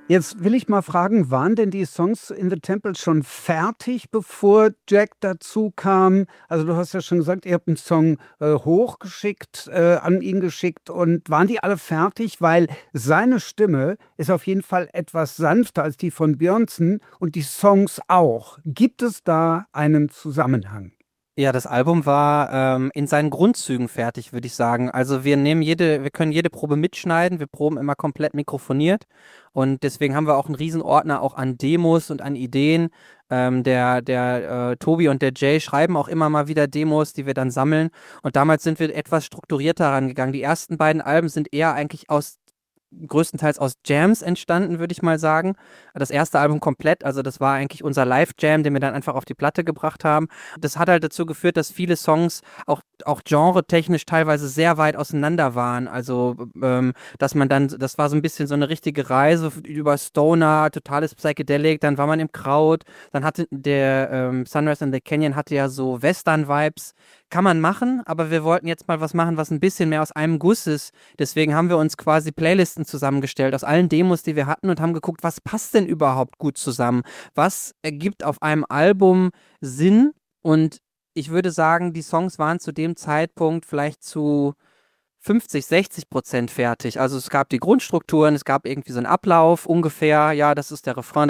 Jetzt will ich mal fragen, waren denn die Songs in the Temple schon fertig, bevor Jack dazu kam? Also du hast ja schon gesagt, ihr habt einen Song hochgeschickt, an ihn geschickt und waren die alle fertig? Weil seine Stimme ist auf jeden Fall etwas sanfter als die von Björnsen und die Songs auch. Gibt es da einen Zusammenhang? Ja, das Album war in seinen Grundzügen fertig, würde ich sagen. Also wir können jede Probe mitschneiden, wir proben immer komplett mikrofoniert und deswegen haben wir auch einen riesen Ordner auch an Demos und an Ideen. Der Tobi und der Jay schreiben auch immer mal wieder Demos, die wir dann sammeln. Und damals sind wir etwas strukturierter rangegangen. Die ersten beiden Alben sind eher eigentlich größtenteils aus Jams entstanden, würde ich mal sagen. Das erste Album komplett, also das war eigentlich unser Live-Jam, den wir dann einfach auf die Platte gebracht haben. Das hat halt dazu geführt, dass viele Songs auch genre-technisch teilweise sehr weit auseinander waren. Also, dass man dann, das war so ein bisschen so eine richtige Reise über Stoner, totales Psychedelic, dann war man im Kraut, dann hatte der Sunrise in the Canyon hatte ja so Western-Vibes. Kann man machen, aber wir wollten jetzt mal was machen, was ein bisschen mehr aus einem Guss ist. Deswegen haben wir uns quasi Playlisten zusammengestellt aus allen Demos, die wir hatten und haben geguckt, was passt denn überhaupt gut zusammen? Was ergibt auf einem Album Sinn? Und ich würde sagen, die Songs waren zu dem Zeitpunkt vielleicht zu 50, 60% fertig. Also es gab die Grundstrukturen, es gab irgendwie so einen Ablauf ungefähr, ja, das ist der Refrain,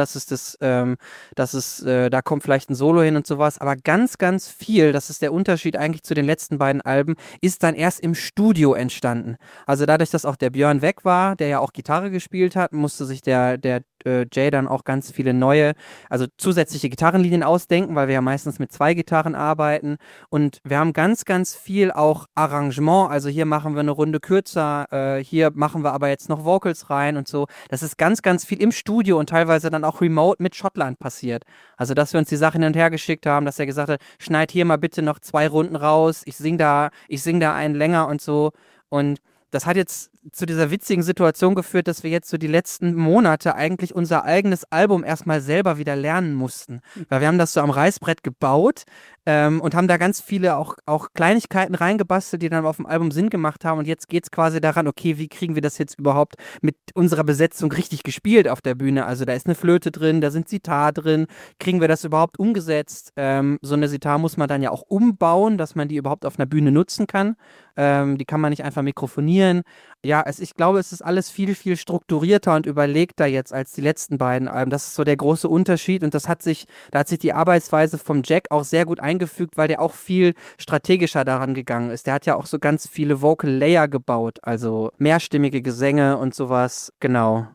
da kommt vielleicht ein Solo hin und sowas, aber ganz, ganz viel, das ist der Unterschied eigentlich zu den letzten beiden Alben, ist dann erst im Studio entstanden. Also dadurch, dass auch der Björn weg war, der ja auch Gitarre gespielt hat, musste sich der Jay dann auch ganz viele neue, also zusätzliche Gitarrenlinien ausdenken, weil wir ja meistens mit zwei Gitarren arbeiten und wir haben ganz, ganz viel auch Arrangement. Also hier machen wir eine Runde kürzer, hier machen wir aber jetzt noch Vocals rein und so. Das ist ganz, ganz viel im Studio und teilweise dann auch remote mit Schottland passiert. Also, dass wir uns die Sachen hin und her geschickt haben, dass er gesagt hat, schneid hier mal bitte noch 2 Runden raus, ich sing da einen länger und so. Und das hat jetzt zu dieser witzigen Situation geführt, dass wir jetzt so die letzten Monate eigentlich unser eigenes Album erstmal selber wieder lernen mussten. Weil wir haben das so am Reißbrett gebaut und haben da ganz viele auch Kleinigkeiten reingebastelt, die dann auf dem Album Sinn gemacht haben. Und jetzt geht es quasi daran, okay, wie kriegen wir das jetzt überhaupt mit unserer Besetzung richtig gespielt auf der Bühne? Also da ist eine Flöte drin, da sind Sitar drin. Kriegen wir das überhaupt umgesetzt? So eine Sitar muss man dann ja auch umbauen, dass man die überhaupt auf einer Bühne nutzen kann. Die kann man nicht einfach mikrofonieren. Ja, ich glaube, es ist alles viel, viel strukturierter und überlegter jetzt als die letzten beiden Alben. Das ist so der große Unterschied und da hat sich die Arbeitsweise vom Jack auch sehr gut eingefügt, weil der auch viel strategischer daran gegangen ist. Der hat ja auch so ganz viele Vocal Layer gebaut, also mehrstimmige Gesänge und sowas. Genau.